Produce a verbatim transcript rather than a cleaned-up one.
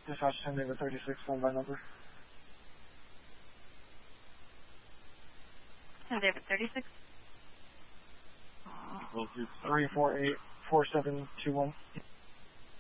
Dispatch ten David thirty-six, phone by number. ten David thirty-six. three four eight, four seven two one.